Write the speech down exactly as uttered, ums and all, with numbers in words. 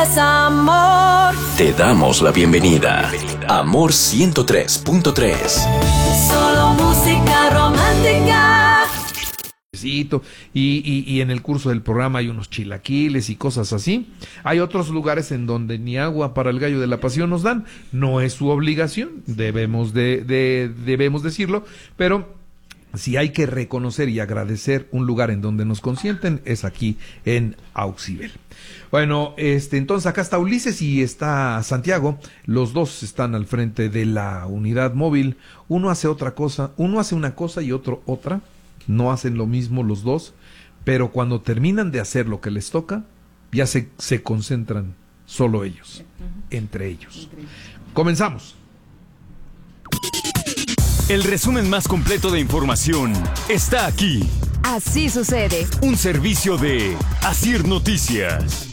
Amor. Te damos la bienvenida. Amor ciento tres punto tres. Solo música romántica. Y, y, y en el curso del programa hay unos chilaquiles y cosas así. Hay otros lugares en donde ni agua para el gallo de la pasión nos dan. No es su obligación, debemos de, de debemos decirlo, pero si hay que reconocer y agradecer un lugar en donde nos consienten, es aquí en Auxibel. Bueno, este, entonces acá está Ulises y está Santiago. Los dos están al frente de la unidad móvil. Uno hace otra cosa, uno hace una cosa y otro otra. No hacen lo mismo los dos, pero cuando terminan de hacer lo que les toca, ya se, se concentran solo ellos, entre ellos. Comenzamos. El resumen más completo de información está aquí. Así sucede. Un servicio de Asir Noticias.